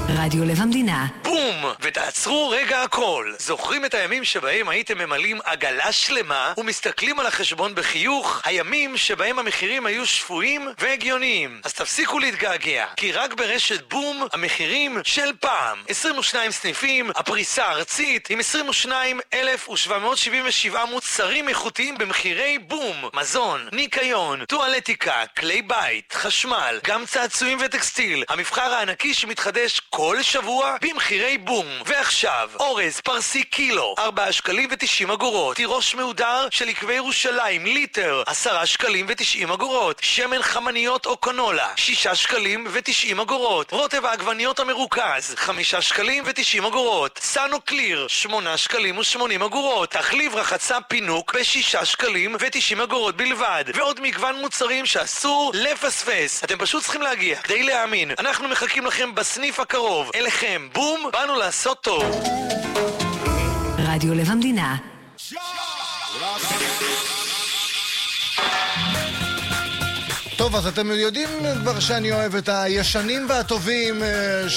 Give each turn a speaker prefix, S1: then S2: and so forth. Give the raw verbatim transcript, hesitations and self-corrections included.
S1: רדיו לב המדינה.
S2: בום! ותעצרו רגע הכל. זוכרים את הימים שבהם הייתם ממלאים עגלה שלמה ומסתכלים על החשבון בחיוך? הימים שבהם המחירים היו שפויים והגיוניים. אז תפסיקו להתגעגע, כי רק ברשת בום המחירים של פעם. עשרים ושניים סניפים, הפריסה הארצית עם עשרים ושניים אלף ושבע מאות שבעים ושבע מוצרים איכותיים במחירי בום. מזון, ניקיון, טואלטיקה, כלי בית, חשמל, גם צעצועים וטקסטיל. המבחר הענקי שמתחדש כל שבוע במחירי בום. ועכשיו, אורז פרסי קילו, ארבעה שקלים ותשעים אגורות. תירוש מהודר של עקבי ירושלים, ליטר, עשרה שקלים ותשעים אגורות. שמן חמניות או קנולה, שישה שקלים ותשעים אגורות. רוטב העגבניות המרוכז, חמישה שקלים ותשעים אגורות. סאנו קליר, שמונה שקלים ושמונים אגורות. תחליב רחצה פינוק בשישה שקלים ותשעים אגורות בלבד. ועוד מגוון מוצרים שאסור לפספס. אתם פשוט צריכים להגיע כדי להאמין. אנחנו מחכים לכם בסניף הקרוב. אליכם, בום, באנו לעשות טוב.
S1: רדיו לב המדינה.
S3: טוב, אז אתם יודעים כבר שאני אוהב את הישנים והטובים